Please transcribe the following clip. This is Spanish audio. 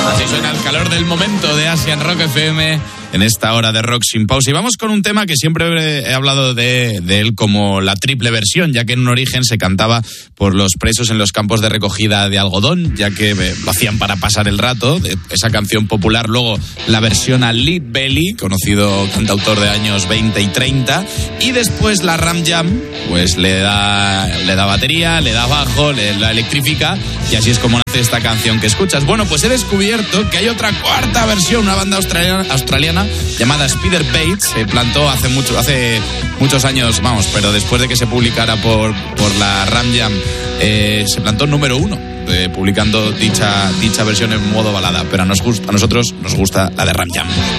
Así suena el calor del momento de Asian Rock FM en esta hora de Rock Sin Pausa. Y vamos con un tema que siempre he hablado de él como la triple versión, ya que en un origen se cantaba por los presos en los campos de recogida de algodón, ya que lo hacían para pasar el rato. Esa canción popular, luego la versión a Lead Belly, conocido cantautor de años 20 y 30, y después la Ram Jam, pues le da batería, le da bajo, la electrifica, y así es como nace esta canción que escuchas. Bueno, pues he descubierto que hay otra cuarta versión, una banda australiana llamada Spider Bates. Se plantó hace muchos años, pero después de que se publicara por la Ram Jam, se plantó número 1, publicando dicha versión en modo balada. Pero a nosotros nos gusta la de Ram Jam.